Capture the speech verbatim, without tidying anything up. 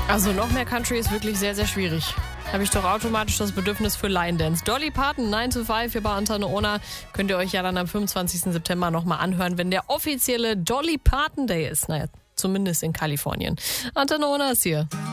Also noch mehr Country ist wirklich sehr, sehr schwierig. Habe ich doch automatisch das Bedürfnis für Line Dance. Dolly Parton, nine to five hier bei Antenne Ona. Könnt ihr euch ja dann am fünfundzwanzigsten September nochmal anhören, wenn der offizielle Dolly Parton Day ist. Naja, zumindest in Kalifornien. Antenne Ona ist hier.